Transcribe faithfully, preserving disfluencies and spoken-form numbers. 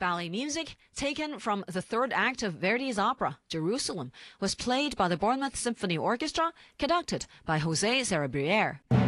Ballet music, taken from the third act of Verdi's opera, Jerusalem, was played by the Bournemouth Symphony Orchestra, conducted by José Sarabriere.